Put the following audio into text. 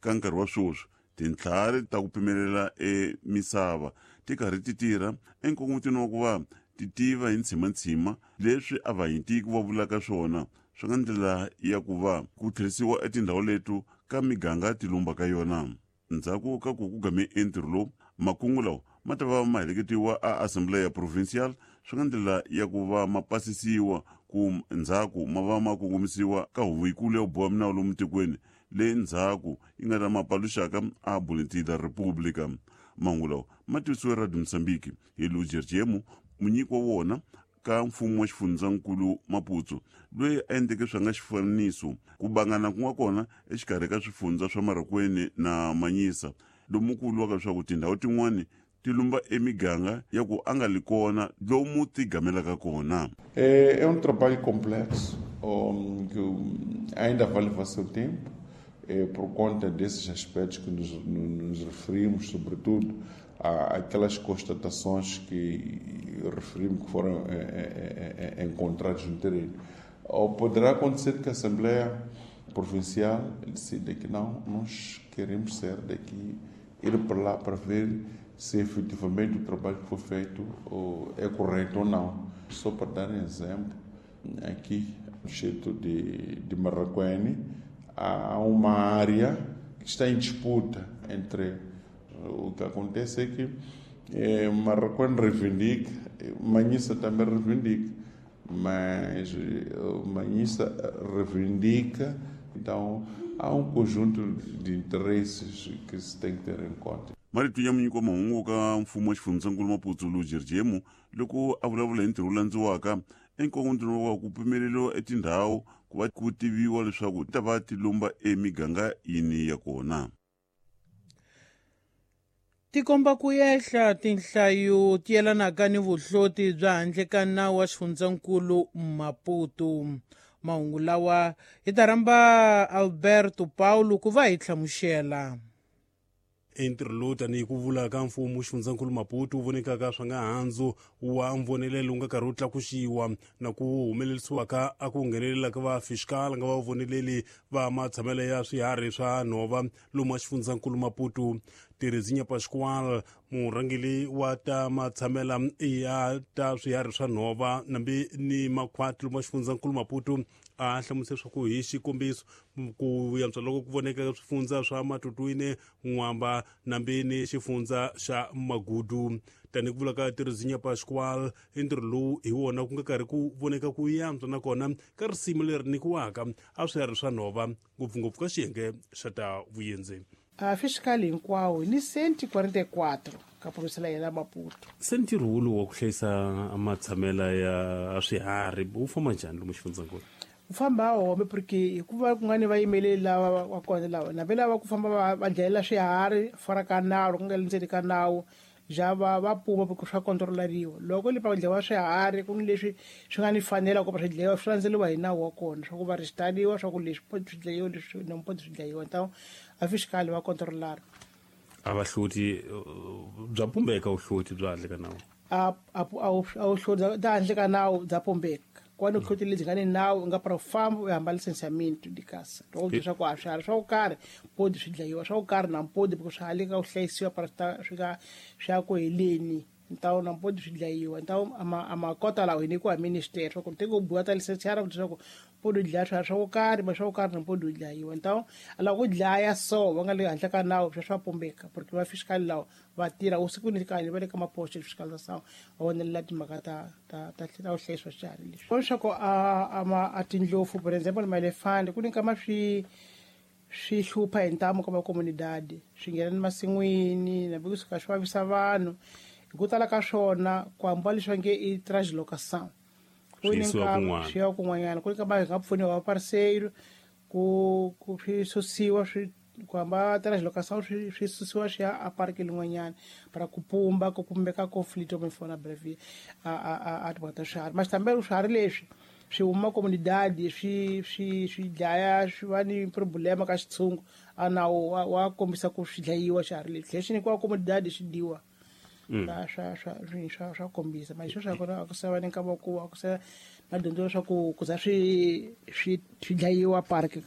ka nkarhi wa swoswi tintlhari ta ku pimelela misava ti karhi ti tirha enkongomotweni wa ku va ti tiva hi ntshima leswi a vaakitiko va vulaka swona swi nga ndlela ya ku va ku tlherisiwa etindhawu letu ka miganga ti lumba ka yona. Ndzhaku ka ku game entirho lowu makungu lawa ma ta va ma heleketiwa a Assembleya Provincial swi nga ndlela ya ku va ma pasisiwa ku ndzhaku ma va ma kongomisiwa ka huvo yikulu ya boha minawu lomu tikweni le ndzhaku yi nga ta ma paluxaka a Bulletin da República. Mahungu lawa ma tivisiwe Radio Mozambique hi Luigi Rjemu, munyiki wa wona ka mfumo wa xifundzankulu Maputo loyi a endleke swa nga xifaniso ku bangana ku nga kona exikarhi ka swifundza swa Marakweni na Manyisa lomu ku vuriwaka leswaku tindhawu tin'wani ti lumba emiganga ya ku a nga li kona lomu ti gamelaka kona. É trabalho complexo que ainda vai levar seu tempo por conta desses aspectos que nos referimos, sobretudo aquelas constatações que referimos que foram encontradas no terreno. Ou poderá acontecer que a Assembleia Provincial decida que não, nós queremos ser daqui, ir para lá para ver se efetivamente o trabalho que foi feito é correto ou não. Só para dar um exemplo, aqui no distrito de Maracuene, há uma área que está em disputa entre... O que acontece é que Maracuene reivindica, Manyisa também reivindica, mas Manyisa reivindica, então há conjunto de interesses que se tem que ter em conta. Marito ya munyiko mahungu ka mfumo wa xifundzankulu Maputo Luigi Rjemu loko a vulavula hi ntirho landziwaka enkongomotweni wa ku pimeleriwa etindhawu ku va ku tiviwa leswaku ta va ti lumba emiganga yini ya kona. Tikomba ku yehla tinhlayo ti yelanaka ni vuhloti bya handle ka nawu wa xifundzankulu Maputo. Mahungu lawa hi ta rhamba Alberto Paulo ku va hi hlamuxela. Entirho lowu tanihi ku vula ka mfumo xifundzankulu Maputo wu vonekaka swa nga handzu wa mvonelelo wu nga karhi wu tlakuxiwa na ku humelelisiwaka a ku nghenelela ka va fiscal nga va voneleli va matshamelo ya swiharhi swa nhova lomu wa xifundzankulu Maputo. Terezinha Pascual, murhangeli wa ta matshamela ya ta swiharhi swa nhova nambe ni makhwati lomu wa xifundzankulu Maputo a hlamusela swa ku hi xikombiso ku yantswa loko ku voneka swifundza swa Matutwini, N'wamba nambe ni xifundza xa Magudu. Tani ku vula ka Terezinha Pascual, entirho lowu hi wona ku nga karhi ku voneka ku yantswa nakona ka risimu leri nikiwaka a swiharhi swa nhova ngopfungopfu ka xiyenge xa ta vuyenzi. A fiscal hinkwawo ni senti 44 ka purusela ya Maputo. Senti rulu wa ku hlayisa matshamela ya swiharhi wu famba njhani lomu xifundzankulu? Ku famba home porque hikuva kun'wani va yimeleli lava wa kona lawa na lava ku famba va dlayela swiharhi fora ka nawu ku nga ndzeni ka nawu ja va puma porque swa kontroleriwa. Loko lipa dlayiwa swiharhi ku ni leswi swi nga ni fanela ku va swi dlayiwa swi landzeliwa hi nawu wa kona swa ku va rejistariwa swa ku leswi swi dlayiwa leswi nompodi swi dlayiwa ntawo a fiscal va kontrollara. A vahloti bya pumbeka vuhloti bya handle ka nawu? A vuhloti bya handle ka nawu bya pumbeka. Quando o utiliza ganha não nga para o famo e a licenciamento de caça. Outro já com a chave, só o cara pode se daí, só o cara não pode porque já ali o flexion para estar chegar já com ele. Então não pode se daí. Então a cota lá o único a ministério, só quando tem o boa licenciar só pode dar só o cara, mas só o cara não pode daí. Então ela o daí só, vão ali até canal já só pombeka, porque vai fiscal lá vai tirar o segundo cara, vai como posto de fiscalização, onde ele lá de magata tá o flexion social. Por isso que a tindlofu, por exemplo, no elefante, quando kama swi hlupha hi ntamu ka comunidade, swi nghena ni masin'wini, na bikusuka swi vavisa vanhu. Ku tala ka swona ku hamba leswi nge i translocação swiya kun'wanyana ku ri ka va nga pfuniwa va parceiro ku swi susiwa swi ku hamba translocação swi susiwa swi ya a parque lin'wanyana para ku pumba ku pumbeka conflito como foi na breve a bota swiharhi mas também swiharhi leswi swi huma comunidade swi dlaya swi va ni problema ka xitshungu a nawu wa kombisa ku swi dlayiwa swiharhi leswi leswi nyikiwa comunidade swi dyiwa swa kombisa mas sweswo swa kona a ku seva ni nkava ku a ku seva na dyondzo leswaku ku za swi dlayiwa park